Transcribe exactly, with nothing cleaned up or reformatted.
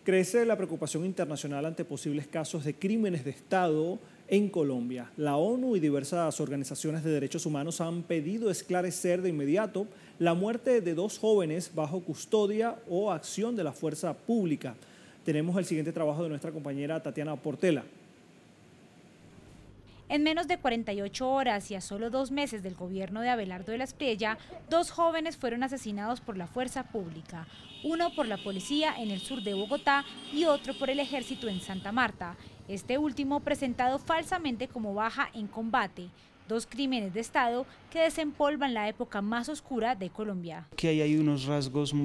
Crece la preocupación internacional ante posibles casos de crímenes de Estado en Colombia. La ONU y diversas organizaciones de derechos humanos han pedido esclarecer de inmediato la muerte de dos jóvenes bajo custodia o acción de la fuerza pública. Tenemos el siguiente trabajo de nuestra compañera Tatiana Portela. En menos de cuarenta y ocho horas y a solo dos meses del gobierno de Abelardo de la Espriella, dos jóvenes fueron asesinados por la fuerza pública, uno por la policía en el sur de Bogotá y otro por el ejército en Santa Marta, este último presentado falsamente como baja en combate. Dos crímenes de Estado que desempolvan la época más oscura de Colombia. Que ahí hay unos rasgos